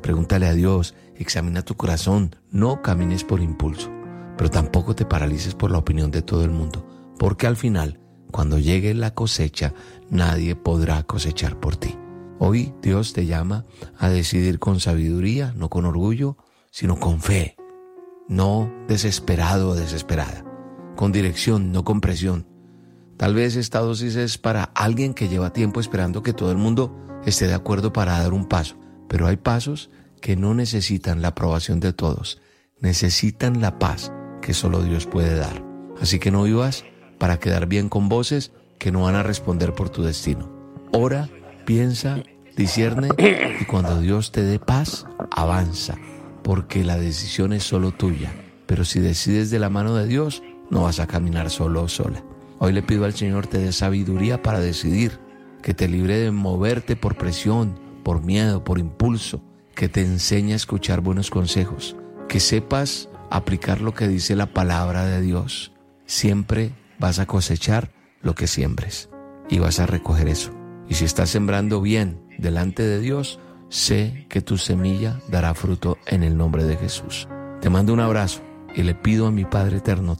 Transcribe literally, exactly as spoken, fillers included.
Pregúntale a Dios, examina tu corazón, no camines por impulso, pero tampoco te paralices por la opinión de todo el mundo, porque al final, cuando llegue la cosecha, nadie podrá cosechar por ti. Hoy Dios te llama a decidir con sabiduría, no con orgullo, sino con fe, no desesperado o desesperada, con dirección, no con presión. Tal vez esta dosis es para alguien que lleva tiempo esperando que todo el mundo esté de acuerdo para dar un paso, pero hay pasos que no necesitan la aprobación de todos, necesitan la paz que solo Dios puede dar. Así que no vivas para quedar bien con voces que no van a responder por tu destino. Ora, piensa, discierne y cuando Dios te dé paz, avanza, porque la decisión es solo tuya. Pero si decides de la mano de Dios, no vas a caminar solo o sola. Hoy le pido al Señor te dé sabiduría para decidir, que te libre de moverte por presión, por miedo, por impulso, que te enseñe a escuchar buenos consejos, que sepas aplicar lo que dice la palabra de Dios. Siempre vas a cosechar lo que siembres y vas a recoger eso. Y si estás sembrando bien delante de Dios, sé que tu semilla dará fruto en el nombre de Jesús. Te mando un abrazo y le pido a mi Padre Eterno